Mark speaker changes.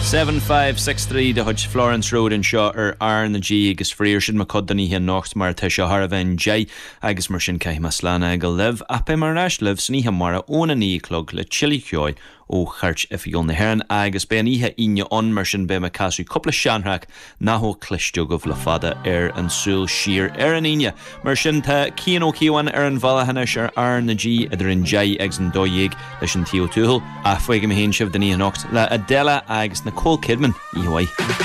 Speaker 1: 7563 de Hudge Florence Road in Shaw Arn na G agus fríir sin macoddaní hi nocht mar te se Harvin J agus mar sin caim maslana go liv a pe mar nas liv sní ha mara óna ní clog le chili choy ó church if you on the heron agus be an ihe inne on mar sin be me casú couple seanrak na ho clistio go le fada an sul sheer an inne mar sin te Kino Kiwan an vala hanis Arn na G idir in J eggs an doig leis an tio tuhul a fuige me hen sif den ní nocht le Adela agus Nicole Kidman i hoi.